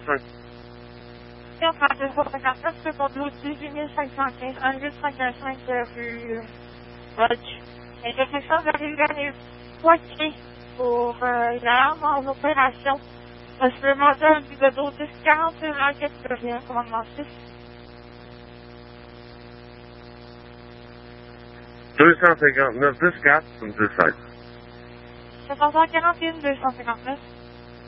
255. Et on parle de 59, seconde route 18515, 1855 rue Lodge. Et de quelque chose arrive à les Poitiers pour une arme en opération. Je vais demander un numéro 1040, l'enquête de rien, commandement 6. 259, 10-4, 17. 741, 259.